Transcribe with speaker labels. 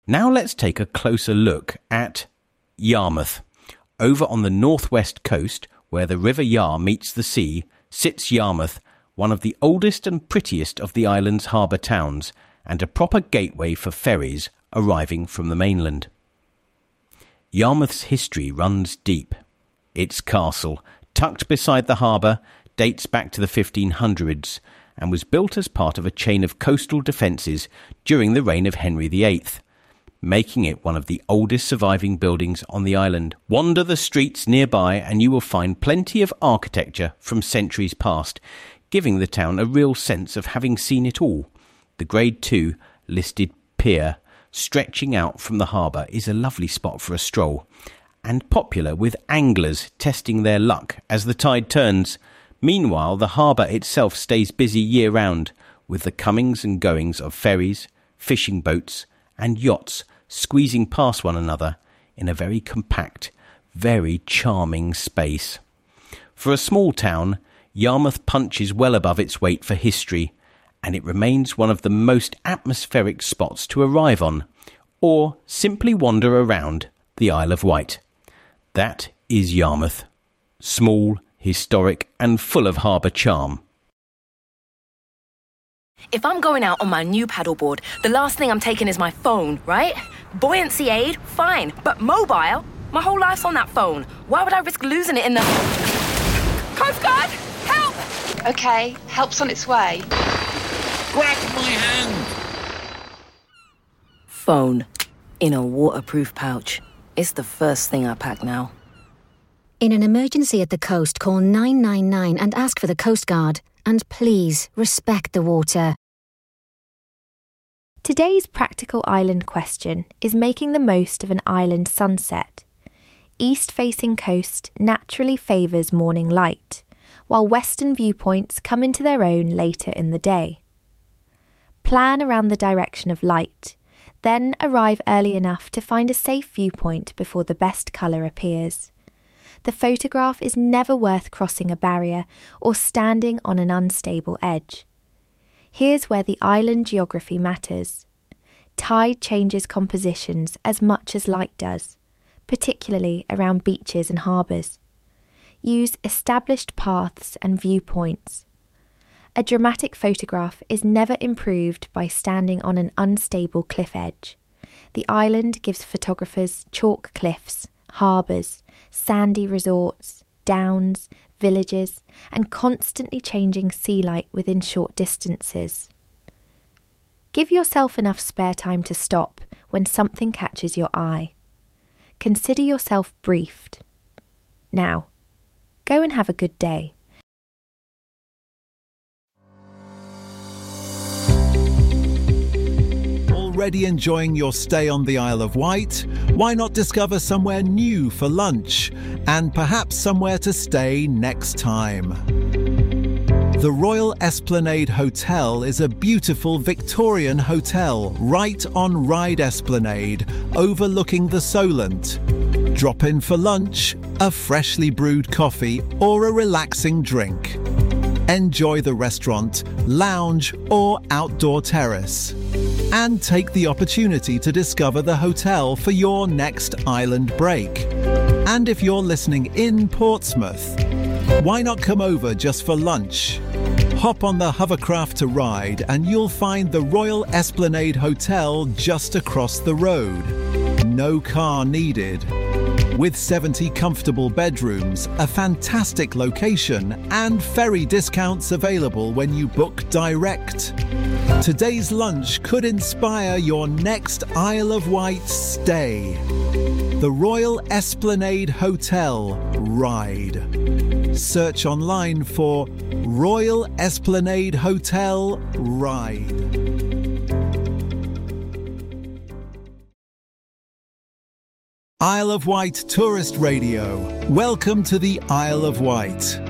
Speaker 1: Now let's take a closer look at Yarmouth. Over on the northwest coast, where the River Yar meets the sea, sits Yarmouth, one of the oldest and prettiest of the island's harbour towns, and a proper gateway for ferries arriving from the mainland. Yarmouth's history runs deep. Its castle, tucked beside the harbour, dates back to the 1500s and was built as part of a chain of coastal defences during the reign of Henry VIII, making it one of the oldest surviving buildings on the island. Wander the streets nearby and you will find plenty of architecture from centuries past, giving the town a real sense of having seen it all. The Grade 2 listed pier stretching out from the harbour is a lovely spot for a stroll, and popular with anglers testing their luck as the tide turns. Meanwhile, the harbour itself stays busy year-round, with the comings and goings of ferries, fishing boats and yachts squeezing past one another in a very compact, very charming space. For a small town, Yarmouth punches well above its weight for history, and it remains one of the most atmospheric spots to arrive on, or simply wander around the Isle of Wight. That is Yarmouth. Small, historic and full of harbour charm.
Speaker 2: If I'm going out on my new paddleboard, the last thing I'm taking is my phone, right? Buoyancy aid, fine, but mobile? My whole life's on that phone. Why would I risk losing it in the... Coast Guard, help!
Speaker 3: Okay, help's on its way.
Speaker 4: Grab my hand!
Speaker 2: Phone. In a waterproof pouch. It's the first thing I pack now.
Speaker 5: In an emergency at the coast, call 999 and ask for the Coast Guard. And please, respect the water.
Speaker 6: Today's practical island question is making the most of an island sunset. East-facing coast naturally favours morning light, while western viewpoints come into their own later in the day. Plan around the direction of light, then arrive early enough to find a safe viewpoint before the best colour appears. The photograph is never worth crossing a barrier or standing on an unstable edge. Here's where the island geography matters. Tide changes compositions as much as light does, particularly around beaches and harbours. Use established paths and viewpoints. A dramatic photograph is never improved by standing on an unstable cliff edge. The island gives photographers chalk cliffs, harbours, sandy resorts, downs, villages, and constantly changing sea light within short distances. Give yourself enough spare time to stop when something catches your eye. Consider yourself briefed. Now, go and have a good day.
Speaker 7: Already enjoying your stay on the Isle of Wight? Why not discover somewhere new for lunch and perhaps somewhere to stay next time? The Royal Esplanade Hotel is a beautiful Victorian hotel right on Ryde Esplanade, overlooking the Solent. Drop in for lunch, a freshly brewed coffee or a relaxing drink. Enjoy the restaurant, lounge or outdoor terrace. And take the opportunity to discover the hotel for your next island break. And if you're listening in Portsmouth, why not come over just for lunch? Hop on the hovercraft to Ryde and you'll find the Royal Esplanade Hotel just across the road. No car needed. With 70 comfortable bedrooms, a fantastic location, and ferry discounts available when you book direct. Today's lunch could inspire your next Isle of Wight stay. The Royal Esplanade Hotel, Ryde. Search online for Royal Esplanade Hotel, Ryde. Isle of Wight Tourist Radio. Welcome to the Isle of Wight.